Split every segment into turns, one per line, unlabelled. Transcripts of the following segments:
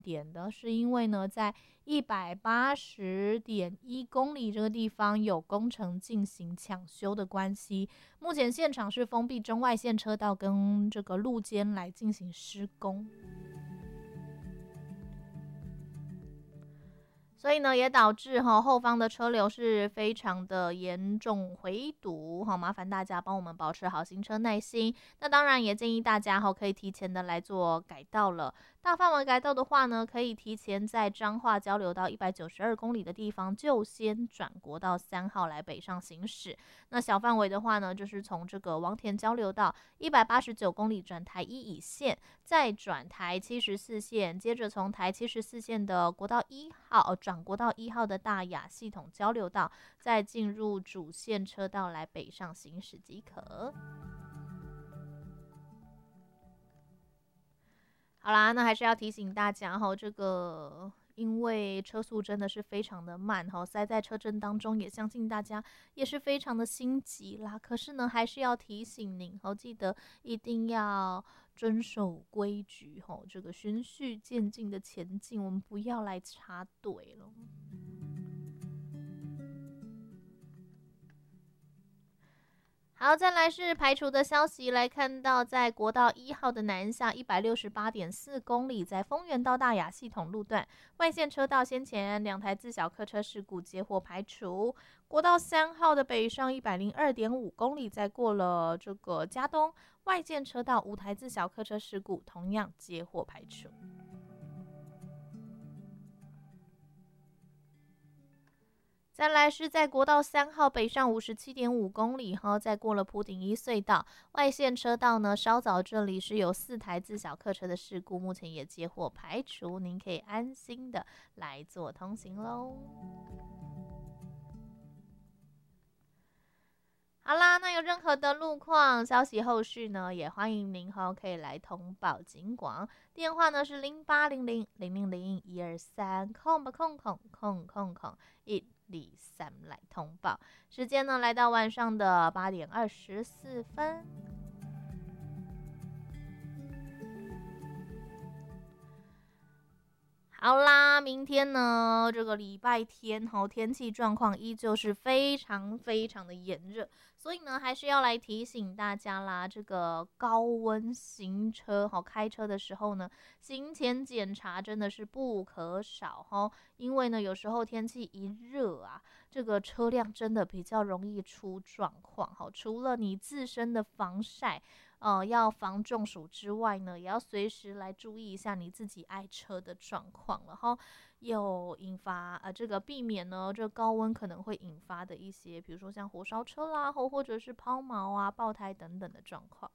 点的，是因为呢，在180.1公里这个地方有工程进行抢修的关系，目前现场是封闭中外线车道跟这个路肩来进行施工。所以呢，也导致后方的车流是非常的严重回堵，麻烦大家帮我们保持好行车耐心。那当然也建议大家可以提前的来做改道了。大范围改道的话呢，可以提前在彰化交流到192公里的地方就先转国道3号来北上行驶。那小范围的话呢，就是从这个王田交流道189公里转台1乙线，再转台74线，接着从台74线的国道1号转国道1号的大雅系统交流道，再进入主线车道来北上行驶即可。好啦，那还是要提醒大家这个因为车速真的是非常的慢塞在车阵当中，也相信大家也是非常的心急啦。可是呢，还是要提醒您记得一定要遵守规矩这个循序渐进的前进，我们不要来插队了。好，再来是排除的消息，来看到在国道1号的南下168.4公里，在丰原到大雅系统路段外线车道先前2台自小客车事故皆获排除。国道3号的北上102.5公里，在过了这个嘉东外线车道5台自小客车事故同样皆获排除。再来是在国道3号北上57.5公里再过了埔顶一隧道外线车道呢，稍早这里是有4台自小客车的事故，目前也皆获排除，您可以安心的来做通行咯。好啦，那有任何的路况消息后续呢，也欢迎您可以来通报警广，电话呢是0800-000-123123来通报。时间呢来到晚上的8点24分。好啦，明天呢，这个礼拜天天气状况依旧是非常非常的炎热，所以呢，还是要来提醒大家啦，这个高温行车开车的时候呢，行前检查真的是不可少因为呢，有时候天气一热啊，这个车辆真的比较容易出状况除了你自身的防晒要防中暑之外呢，也要随时来注意一下你自己爱车的状况了有引发这个避免呢这高温可能会引发的一些，比如说像火烧车啦或者是抛锚啊、爆胎等等的状况。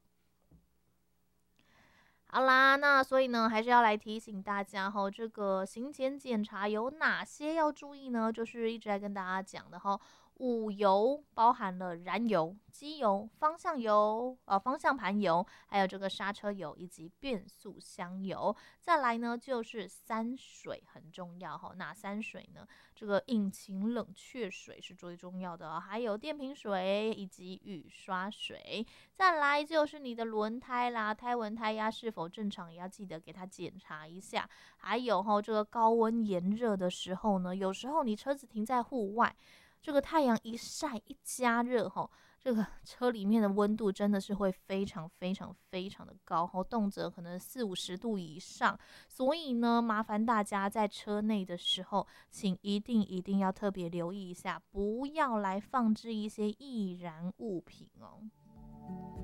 好啦，那所以呢，还是要来提醒大家这个行前检查有哪些要注意呢？就是一直在跟大家讲的五油包含了燃油、机油、方向油、方向盘油，还有这个刹车油以及变速箱油。再来呢，就是3水很重要哪3水呢？这个引擎冷却水是最重要的还有电瓶水以及雨刷水。再来就是你的轮胎啦，胎纹、胎压是否正常，也要记得给它检查一下。还有这个高温炎热的时候呢，有时候你车子停在户外，这个太阳一晒一加热这个车里面的温度真的是会非常非常非常的高动辄可能40-50度以上。所以呢，麻烦大家在车内的时候，请一定要特别留意一下，不要来放置一些易燃物品